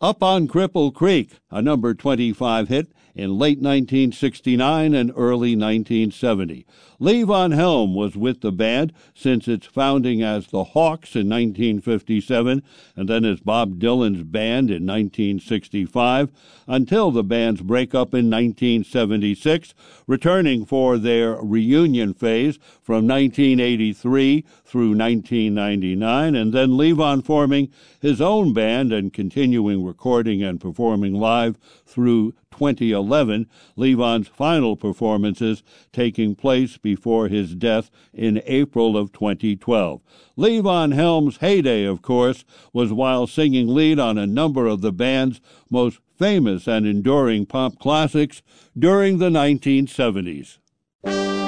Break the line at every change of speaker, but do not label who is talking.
Up on Cripple Creek, a number 25 hit in late 1969 and early 1970. Levon Helm was with the band since its founding as the Hawks in 1957 and then as Bob Dylan's band in 1965 until the band's breakup in 1976, returning for their reunion phase from 1983 through 1999, and then Levon forming his own band and continuing recording and performing live through 2011, Levon's final performances taking place before his death in April of 2012. Levon Helm's heyday, of course, was while singing lead on a number of the band's most famous and enduring pop classics during the 1970s.